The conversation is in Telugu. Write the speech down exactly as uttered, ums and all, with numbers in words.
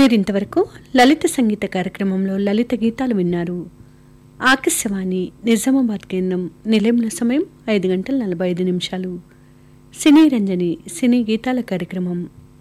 మీరింతవరకు లలిత సంగీత కార్యక్రమంలో లలిత గీతాలు విన్నారు. ఆకాశవాణి నిజామాబాద్ కేంద్రం. నిలయంలో సమయం ఐదు గంటల నలభై ఐదు నిమిషాలు. సినీ రంజని సినీ గీతాల కార్యక్రమం